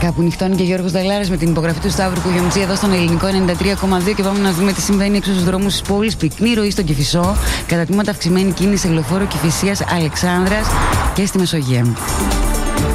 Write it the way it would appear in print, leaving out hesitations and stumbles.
Κάπου νυχτώνει και Γιώργος Δαλάρας με την υπογραφή του Σταύρου Κουγιομτζή εδώ στον Ελληνικό 93,2 και πάμε να δούμε τι συμβαίνει έξω στους δρόμους της πόλης. Πυκνή ροή στον Κηφισό, κατά τμήματα αυξημένη κίνηση σε λεωφόρο Κηφισίας Αλεξάνδρας και στη Μεσογεία.